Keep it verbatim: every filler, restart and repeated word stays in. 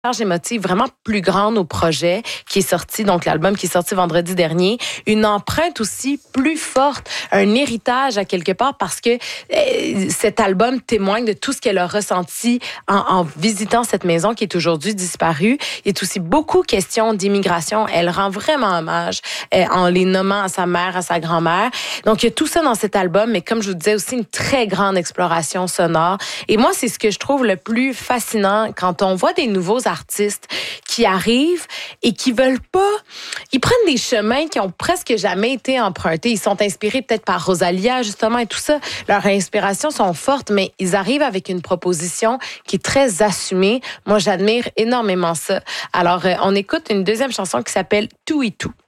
charge émotive vraiment plus grande au projet qui est sorti, donc l'album qui est sorti vendredi dernier, une empreinte aussi plus forte, un héritage à quelque part parce que euh, cet album témoigne de tout ce qu'elle a ressenti en, en visitant cette maison qui est aujourd'hui disparue. Il est aussi beaucoup question d'immigration. Elle rend vraiment hommage euh, en les nommant à sa mère, à sa grand-mère. Donc il y a tout ça dans cet album, mais comme je vous disais aussi une très grande exploration sonore. Et moi, c'est ce que je trouve le plus fascinant quand on voit des nouveaux artistes qui arrivent et qui veulent pas, ils prennent des chemins qui ont presque jamais été empruntés. Ils sont inspirés peut-être par Rosalia, justement, et tout ça. Leurs inspirations sont fortes, mais ils arrivent avec une proposition qui est très assumée. Moi, j'admire énormément ça. Alors, euh, on écoute une deuxième chanson qui s'appelle Tout et Tout.